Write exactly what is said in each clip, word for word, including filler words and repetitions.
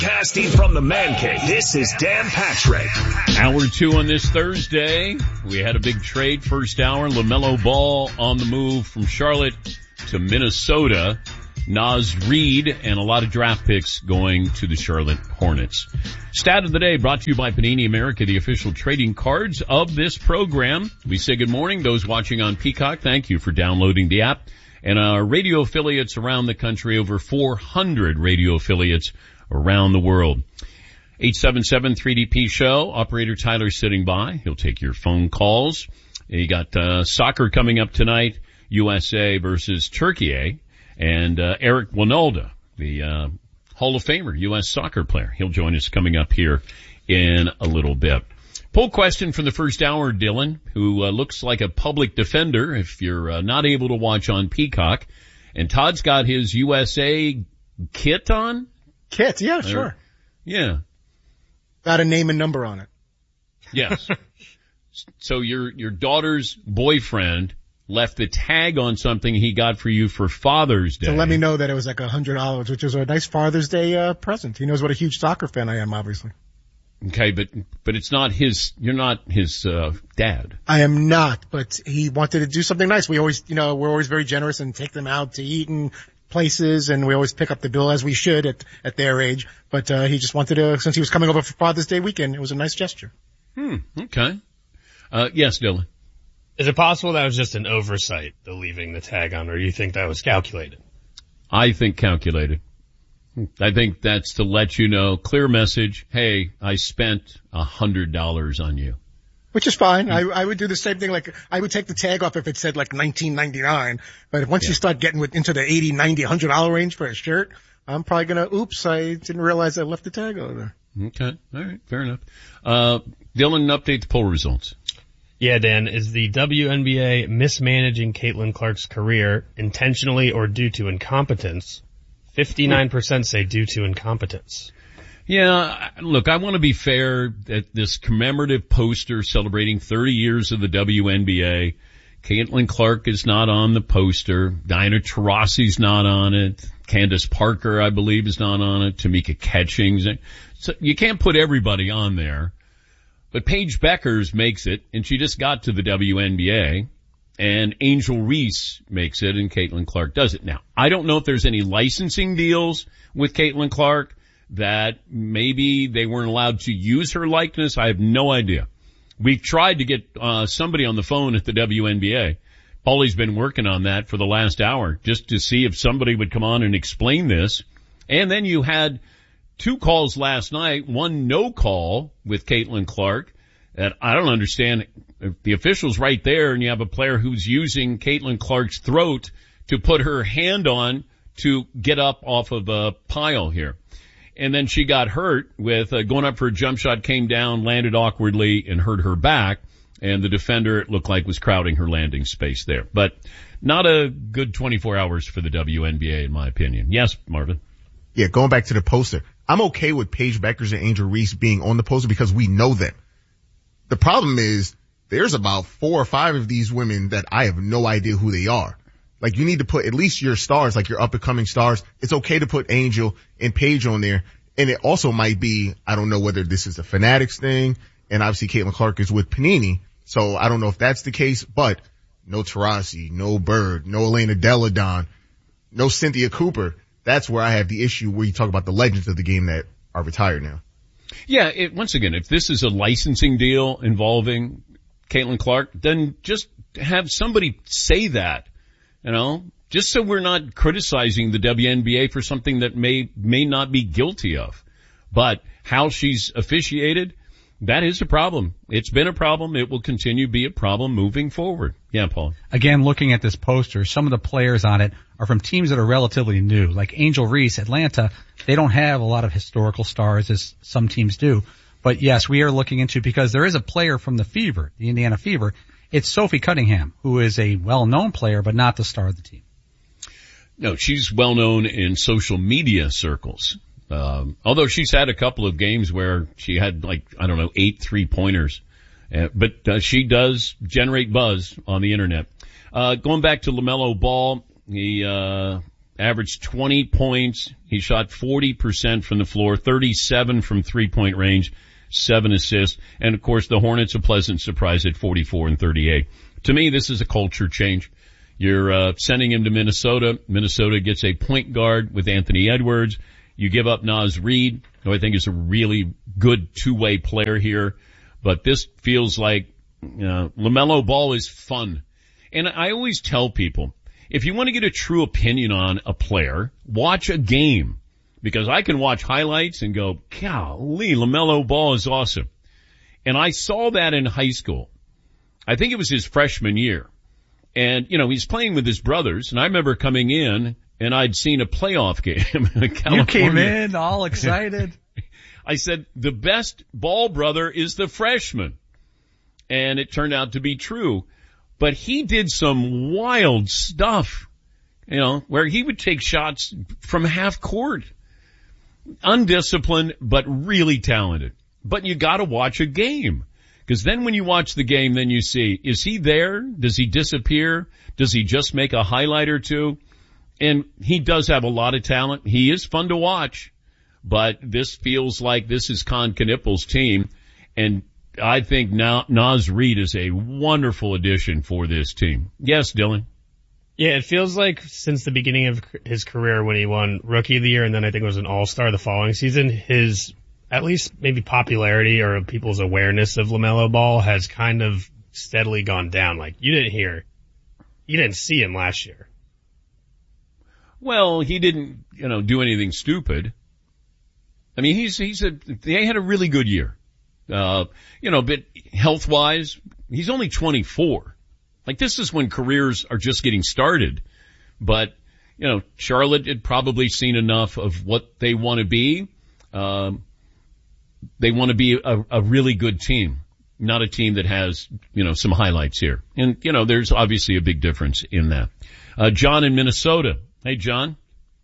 Casting from the man cave, this is Dan Patrick. Hour two on this Thursday. We had a big trade first hour. LaMelo Ball on the move from Charlotte to Minnesota. Naz Reid and a lot of draft picks going to the Charlotte Hornets. Stat of the day brought to you by Panini America, the official trading cards of this program. We say good morning. Those watching on Peacock, thank you for downloading the app. And our radio affiliates around the country, over four hundred radio affiliates around the world. eight seven seven three D P show. Operator Tyler sitting by. He'll take your phone calls. You got uh, soccer coming up tonight, U S A versus Turkey. And uh, Eric Wynalda, the uh, Hall of Famer, U S soccer player. He'll join us coming up here in a little bit. Poll question from the first hour, Dylan, who uh, looks like a public defender if you're uh, not able to watch on Peacock. And Todd's got his U S A kit on? Kit, yeah, sure. Or, yeah. Got a name and number on it. Yes. So your your daughter's boyfriend left the tag on something he got for you for Father's Day. To let me know that it was like a hundred dollars, which was a nice Father's Day uh, present. He knows what a huge soccer fan I am, obviously. Okay, but but it's not his. You're not his uh, dad. I am not, but he wanted to do something nice. We always, you know, we're always very generous and take them out to eat and places, and we always pick up the bill as we should at at their age. But uh, he just wanted to, since he was coming over for Father's Day weekend, it was a nice gesture. Hmm. Okay. Uh, yes, Dylan. Is it possible that was just an oversight, the leaving the tag on, or do you think that was calculated? I think calculated. I think that's to let you know, clear message, hey, I spent a hundred dollars on you. Which is fine. I, I would do the same thing. Like, I would take the tag off if it said like nineteen ninety-nine. But once yeah. you start getting with, into the eighty, ninety, hundred dollar range for a shirt, I'm probably gonna, oops, I didn't realize I left the tag over there. Okay. All right. Fair enough. Uh, Dylan, update the poll results. Yeah, Dan, is the W N B A mismanaging Caitlin Clark's career intentionally or due to incompetence? fifty-nine percent say due to incompetence. Yeah, look, I want to be fair that this commemorative poster celebrating thirty years of the W N B A, Caitlin Clark is not on the poster. Diana Taurasi's not on it. Candace Parker, I believe, is not on it. Tamika Catchings. So you can't put everybody on there. But Paige Beckers makes it, and she just got to the W N B A, and Angel Reese makes it, and Caitlin Clark does it. Now, I don't know if there's any licensing deals with Caitlin Clark that maybe they weren't allowed to use her likeness. I have no idea. We've tried to get uh somebody on the phone at the W N B A. Paulie's been working on that for the last hour just to see if somebody would come on and explain this. And then you had two calls last night, one no call with Caitlin Clark that I don't understand. If the official's right there and you have a player who's using Caitlin Clark's throat to put her hand on to get up off of a pile here. And then she got hurt with uh, going up for a jump shot, came down, landed awkwardly and hurt her back. And the defender, it looked like, was crowding her landing space there. But not a good twenty-four hours for the W N B A, in my opinion. Yes, Marvin? Yeah, going back to the poster. I'm okay with Paige Beckers and Angel Reese being on the poster because we know them. The problem is there's about four or five of these women that I have no idea who they are. Like, you need to put at least your stars, like your up and coming stars. It's okay to put Angel and Paige on there. And it also might be, I don't know whether this is a Fanatics thing, and obviously Caitlin Clark is with Panini, so I don't know if that's the case, but no Taurasi, no Bird, no Elena Deladon, no Cynthia Cooper. That's where I have the issue where you talk about the legends of the game that are retired now. Yeah, it, once again, if this is a licensing deal involving Caitlin Clark, then just have somebody say that, you know, just so we're not criticizing the W N B A for something that may, may not be guilty of. But how she's officiated, that is a problem. It's been a problem. It will continue to be a problem moving forward. Yeah, Paul. Again, looking at this poster, some of the players on it are from teams that are relatively new. Like Angel Reese, Atlanta, they don't have a lot of historical stars as some teams do. But yes, we are looking into, because there is a player from the Fever, the Indiana Fever. It's Sophie Cunningham, who is a well-known player, but not the star of the team. No, she's well-known in social media circles. Um, although she's had a couple of games where she had like, I don't know, eight three-pointers. Uh, but uh, she does generate buzz on the internet. Uh, going back to LaMelo Ball, he, uh, averaged twenty points. He shot forty percent from the floor, thirty-seven from three-point range, seven assists. And of course, the Hornets a pleasant surprise at forty-four and thirty-eight. To me, this is a culture change. You're uh, sending him to Minnesota. Minnesota gets a point guard with Anthony Edwards. You give up Naz Reid, who I think is a really good two-way player here. But this feels like uh, LaMelo Ball is fun. And I always tell people, if you want to get a true opinion on a player, watch a game. Because I can watch highlights and go, golly, LaMelo Ball is awesome. And I saw that in high school. I think it was his freshman year. And, you know, he's playing with his brothers. And I remember coming in and I'd seen a playoff game in California. You came in all excited. I said, the best Ball brother is the freshman. And it turned out to be true. But he did some wild stuff, you know, where he would take shots from half court. Undisciplined, but really talented. But you gotta watch a game. Because then when you watch the game, then you see, is he there? Does he disappear? Does he just make a highlight or two? And he does have a lot of talent. He is fun to watch. But this feels like this is Con Knippel's team. And I think now Naz Reid is a wonderful addition for this team. Yes, Dylan? Yeah, it feels like since the beginning of his career when he won Rookie of the Year and then I think it was an All-Star the following season, his at least maybe popularity or people's awareness of LaMelo Ball has kind of steadily gone down. Like, you didn't hear, you didn't see him last year. Well, he didn't, you know, do anything stupid. I mean, he's, he's a, they had a really good year. Uh, you know, but health-wise, he's only twenty-four. Like, this is when careers are just getting started. But, you know, Charlotte had probably seen enough of what they want to be. Um, they want to be a, a really good team, not a team that has, you know, some highlights here. And, you know, there's obviously a big difference in that. Uh, John in Minnesota. Hey, John.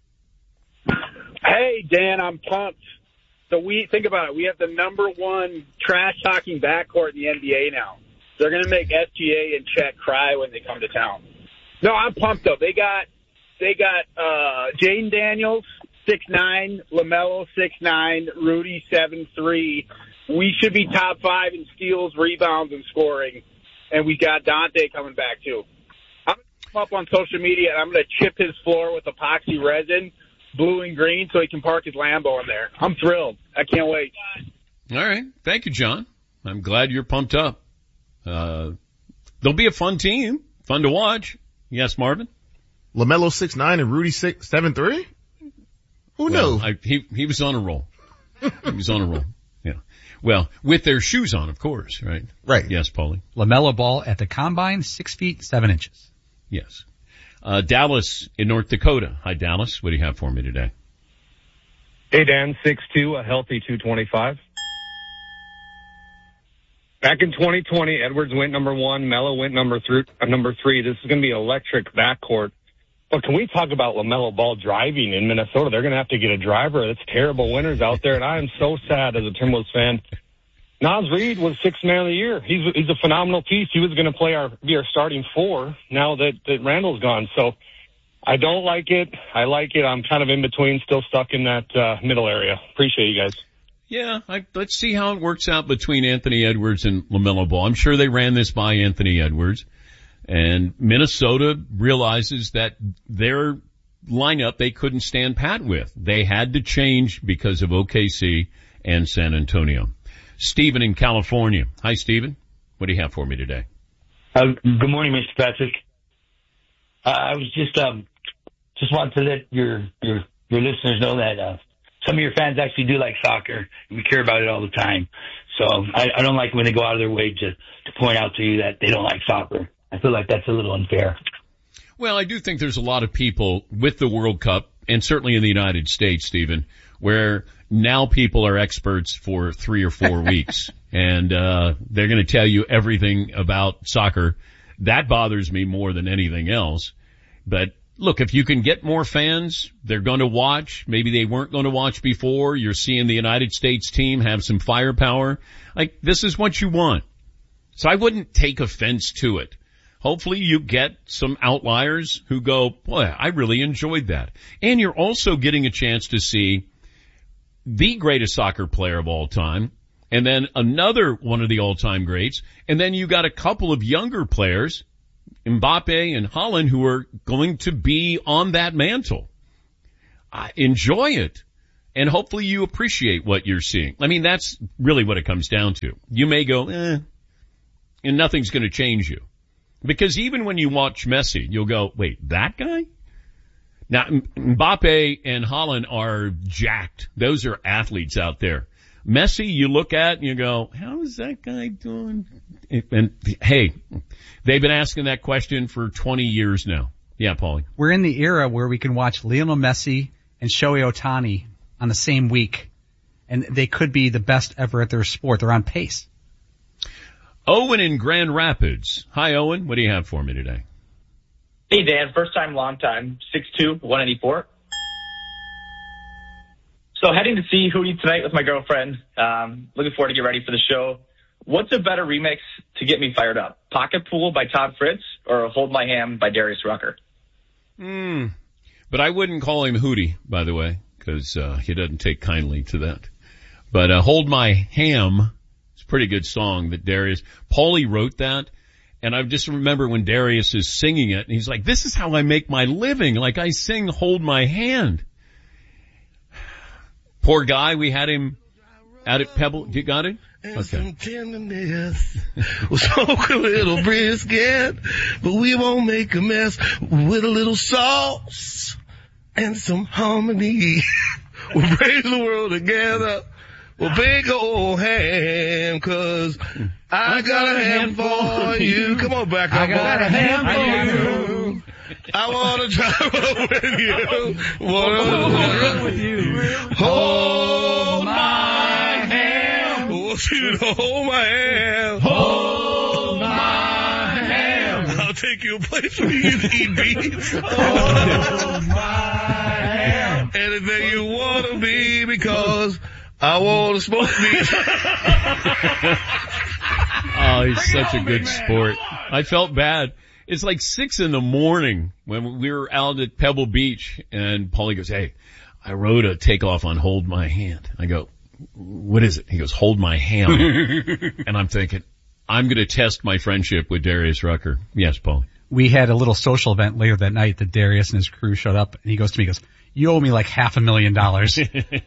Hey, Dan, I'm pumped. So we, think about it, we have the number one trash-talking backcourt in the N B A now. They're going to make S G A and Chet cry when they come to town. No, I'm pumped, though. They got, they got, uh, Jaden Daniels, six nine, LaMelo, six nine, Rudy, seven three. We should be top five in steals, rebounds, and scoring. And we got Dante coming back, too. I'm going to come up on social media, and I'm going to chip his floor with epoxy resin, blue and green, so he can park his Lambo in there. I'm thrilled. I can't wait. All right. Thank you, John. I'm glad you're pumped up. Uh, they'll be a fun team, fun to watch. Yes, Marvin? LaMelo six nine and Rudy six seven three? Who well, knew? I, he, he was on a roll. He was on a roll. Yeah. Well, with their shoes on, of course, right? Right. Yes, Paulie. LaMelo Ball at the combine, six feet, seven inches. Yes. Uh, Dallas in North Dakota. Hi, Dallas. What do you have for me today? Hey, Dan, six two, a healthy two twenty-five. Back in twenty twenty, Edwards went number one, Melo went number three. Uh, number three. This is going to be electric backcourt. But can we talk about LaMelo Ball driving in Minnesota? They're going to have to get a driver. It's terrible winters out there, and I am so sad as a Timberwolves fan. Naz Reid was sixth man of the year. He's he's a phenomenal piece. He was going to play our be our starting four now that, that Randall's gone. So I don't like it. I like it. I'm kind of in between, still stuck in that uh, middle area. Appreciate you guys. Yeah, I, let's see how it works out between Anthony Edwards and LaMelo Ball. I'm sure they ran this by Anthony Edwards. And Minnesota realizes that their lineup they couldn't stand pat with. They had to change because of O K C and San Antonio. Stephen in California. Hi, Stephen. What do you have for me today? Uh, good morning, Mister Patrick. Uh, I was just um, just wanted to let your your your listeners know that uh, some of your fans actually do like soccer. We care about it all the time. So I, I don't like when they go out of their way to to point out to you that they don't like soccer. I feel like that's a little unfair. Well, I do think there's a lot of people with the World Cup, and certainly in the United States, Stephen, where now people are experts for three or four weeks, and uh they're going to tell you everything about soccer. That bothers me more than anything else. But look, if you can get more fans, they're going to watch. Maybe they weren't going to watch before. You're seeing the United States team have some firepower. Like, this is what you want. So I wouldn't take offense to it. hopefully you get some outliers who go, boy, I really enjoyed that. And you're also getting a chance to see the greatest soccer player of all time, and then another one of the all-time greats, and then you got a couple of younger players, Mbappe and Haaland, who are going to be on that mantle. Uh, enjoy it. And hopefully you appreciate what you're seeing. I mean, that's really what it comes down to. You may go, eh, and nothing's going to change you. Because even when you watch Messi, you'll go, wait, that guy? Now, Mbappe and Haaland are jacked. Those are athletes out there. Messi, you look at and you go, how is that guy doing? And hey, they've been asking that question for twenty years now. Yeah, Paulie. We're in the era where we can watch Lionel Messi and Shohei Ohtani on the same week, and they could be the best ever at their sport. They're on pace. Owen in Grand Rapids. Hi, Owen. What do you have for me today? Hey, Dan. First time, long time. six two, one eighty-four. So heading to see Hootie tonight with my girlfriend. Um, looking forward to get ready for the show. What's a better remix to get me fired up? Pocket Pool by Todd Fritz or Hold My Hand by Darius Rucker? Hmm. But I wouldn't call him Hootie, by the way, because uh, he doesn't take kindly to that. But uh, Hold My Ham is a pretty good song that Darius, Paulie wrote that. And I just remember when Darius is singing it, and he's like, this is how I make my living. Like, I sing Hold My Hand. Poor guy, we had him out at Pebble. You got it? And okay. Some tenderness. We'll smoke a little brisket, but we won't make a mess with a little sauce and some harmony. We'll bring the world together. Well, big old ham, cause I got a ham for you. Come on back up. I got a ham for you. I wanna travel with you. Wanna travel with you. Hold my hand. Want you to hold my hand. Hold my hand. I'll take you a place where you can eat beans. Hold my hand. Anything you wanna be, because I want to smoke meat. Oh, he's such a good sport. I felt bad. It's like six in the morning when we were out at Pebble Beach, and Paulie goes, hey, I wrote a takeoff on Hold My Hand. I go, what is it? He goes, Hold My Ham. And I'm thinking, I'm going to test my friendship with Darius Rucker. Yes, Paulie. We had a little social event later that night that Darius and his crew showed up, and he goes to me, he goes, you owe me like half a million dollars.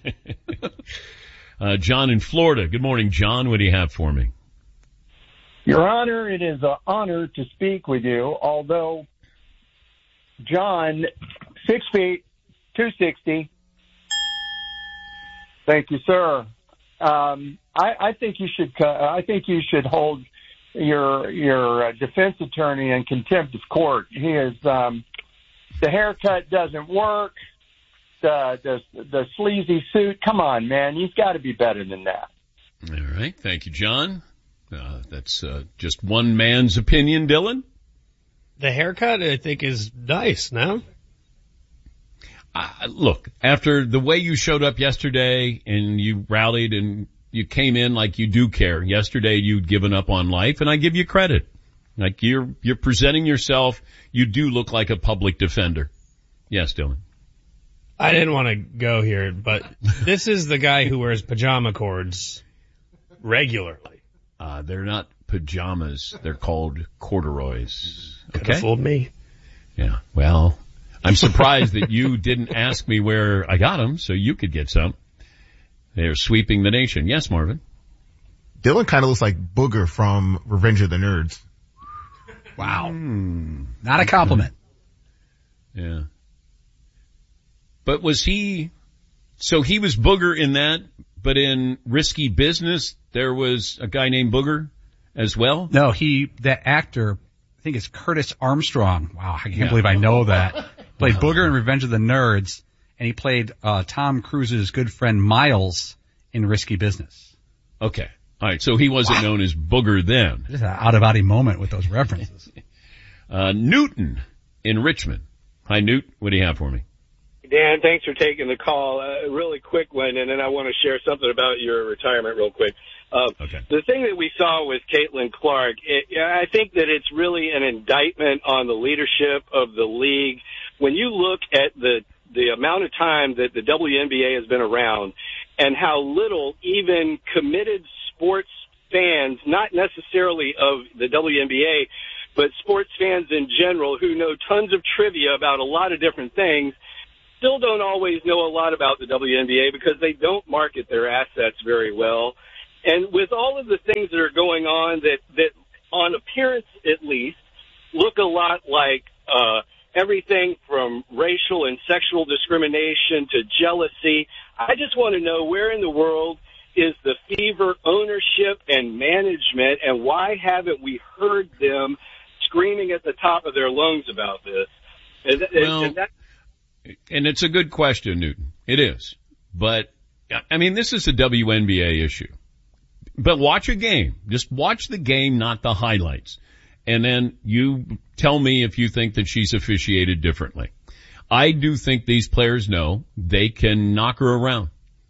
uh, John in Florida. Good morning, John. What do you have for me? Your Honor, it is an honor to speak with you, although John, six feet, two sixty. Thank you, sir. Um, I, I think you should, uh, I think you should hold your, your uh, defense attorney in contempt of court. He is, um, the haircut doesn't work. The, the, the sleazy suit. Come on, man. You've got to be better than that. All right. Thank you, John. Uh, that's, uh, just one man's opinion, Dylan. The haircut, I think, is nice, no? Uh, look, after the way you showed up yesterday and you rallied and you came in like you do care. Yesterday you'd given up on life, and I give you credit. Like you're, you're presenting yourself. You do look like a public defender. Yes, Dylan. I didn't want to go here, but this is the guy who wears pajama cords regularly. Uh, they're not pajamas. They're called corduroys. Okay. Could have fooled me. Yeah. Well, I'm surprised that you didn't ask me where I got them so you could get some. They're sweeping the nation. Yes, Marvin. Dylan kind of looks like Booger from Revenge of the Nerds. Wow. Mm. Not a compliment. Yeah. But was he, so he was Booger in that, but in Risky Business, there was a guy named Booger as well? No, he, the actor, I think it's Curtis Armstrong. Wow, I can't yeah. believe I know that. Played Booger in Revenge of the Nerds, and he played uh Tom Cruise's good friend Miles in Risky Business. Okay. All right, so he wasn't wow. known as Booger then. Just an out-of-body moment with those references. uh Newton in Richmond. Hi, Newt. What do you have for me? Dan, thanks for taking the call. A uh, really quick one, and then I want to share something about your retirement real quick. Uh, okay. The thing that we saw with Caitlin Clark, it, I think that it's really an indictment on the leadership of the league. When you look at the the amount of time that the W N B A has been around and how little even committed sports fans, not necessarily of the W N B A, but sports fans in general who know tons of trivia about a lot of different things, still don't always know a lot about the W N B A because they don't market their assets very well. And with all of the things that are going on that, that on appearance at least, look a lot like uh, everything from racial and sexual discrimination to jealousy, I just want to know where in the world is the Fever ownership and management, and why haven't we heard them screaming at the top of their lungs about this? Is, well, is that- and it's a good question, Newton. It is. But, I mean, this is a W N B A issue. But watch a game. Just watch the game, not the highlights. And then you tell me if you think that she's officiated differently. I do think these players know they can knock her around.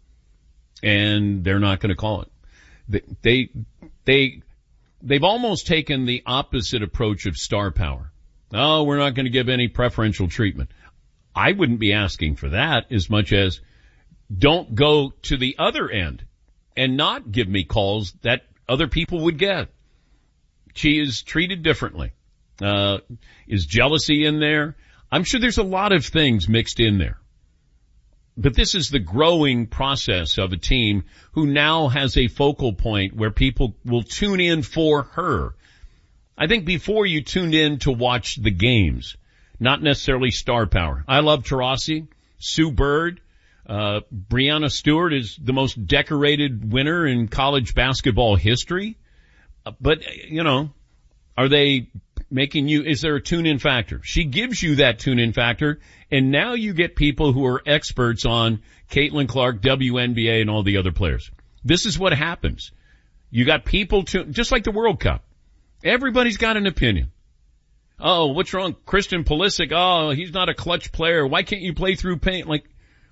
And they're not going to call it. They, they, they, they've almost taken the opposite approach of star power. Oh, we're not going to give any preferential treatment. I wouldn't be asking for that as much as don't go to the other end and not give me calls that other people would get. She is treated differently. Uh, is jealousy in there? I'm sure there's a lot of things mixed in there. But this is the growing process of a team who now has a focal point where people will tune in for her. I think before you tuned in to watch the games, not necessarily star power. I love Taurasi, Sue Bird, uh, Breanna Stewart is the most decorated winner in college basketball history. Uh, but, you know, are they making you, is there a tune-in factor? She gives you that tune-in factor, and now you get people who are experts on Caitlin Clark, W N B A, and all the other players. This is what happens. You got people to, just like the World Cup. Everybody's got an opinion. Oh, what's wrong? Christian Pulisic, oh, he's not a clutch player. Why can't you play through pain? Like,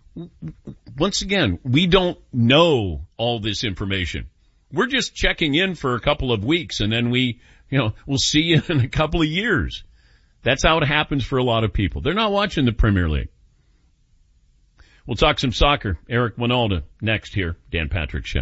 once again, we don't know all this information. We're just checking in for a couple of weeks, and then we, you know, we'll see you in a couple of years. That's how it happens for a lot of people. They're not watching the Premier League. We'll talk some soccer. Eric Winalda next here, Dan Patrick Show.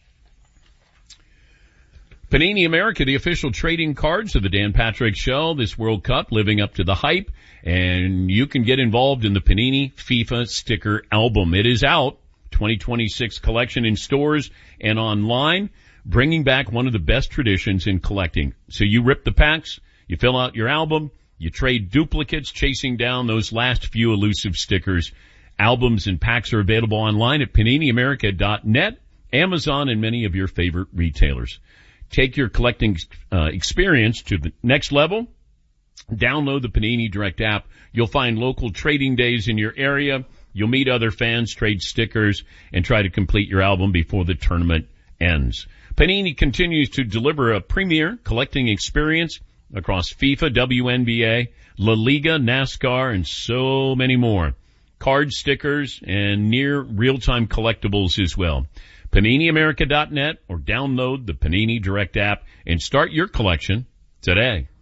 Panini America, the official trading cards of the Dan Patrick Show, this World Cup, living up to the hype, and you can get involved in the Panini FIFA sticker album. It is out, twenty twenty-six collection in stores and online, bringing back one of the best traditions in collecting. So you rip the packs, you fill out your album, you trade duplicates, chasing down those last few elusive stickers. Albums and packs are available online at panini america dot net, Amazon, and many of your favorite retailers. Take your collecting uh, experience to the next level. Download the Panini Direct app. You'll find local trading days in your area. You'll meet other fans, trade stickers, and try to complete your album before the tournament ends. Panini continues to deliver a premier collecting experience across FIFA, W N B A, La Liga, NASCAR, and so many more. Card stickers and near real-time collectibles as well. panini america dot net or download the Panini Direct app and start your collection today.